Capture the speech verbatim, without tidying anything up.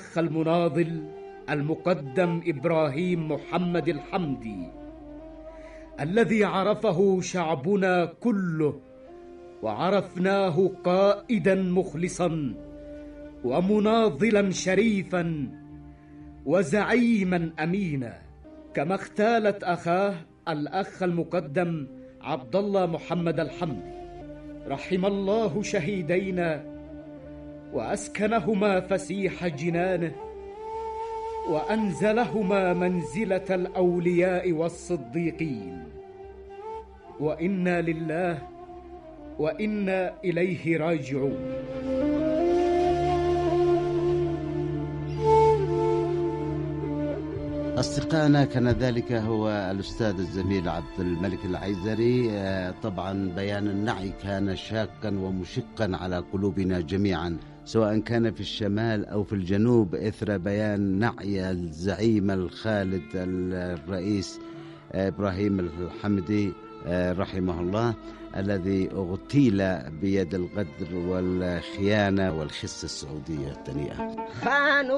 الأخ المناضل المقدم إبراهيم محمد الحمدي، الذي عرفه شعبنا كله وعرفناه قائدا مخلصا ومناضلا شريفا وزعيما أمينا، كما اختالت أخاه الأخ المقدم عبد الله محمد الحمدي. رحم الله شهيدينا وأسكنهما فسيح جنانه وأنزلهما منزلة الأولياء والصديقين، وإنا لله وإنا إليه راجعون. أصدقائنا، كان ذلك هو الأستاذ الزميل عبد الملك العيزري. طبعا بيان النعي كان شاقا ومشقا على قلوبنا جميعا، سواء كان في الشمال أو في الجنوب، إثر بيان نعي الزعيم الخالد الرئيس إبراهيم الحمدي رحمه الله، الذي اغتيل بيد الغدر والخيانة والخسة السعودية الدنيئة.